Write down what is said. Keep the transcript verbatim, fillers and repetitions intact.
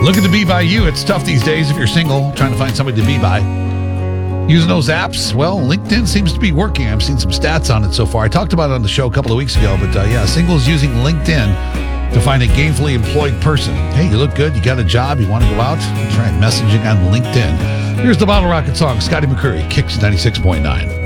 Looking to be by you. It's tough these days if you're single, trying to find somebody to be by. Using those apps, well, LinkedIn seems to be working. I've seen some stats on it so far. I talked about it on the show a couple of weeks ago, but uh, yeah, singles using LinkedIn to find a gainfully employed person. Hey, you look good. You got a job. You want to go out? Try messaging on LinkedIn. Here's the Bottle Rocket song. Scotty McCreery, Kicks ninety-six point nine.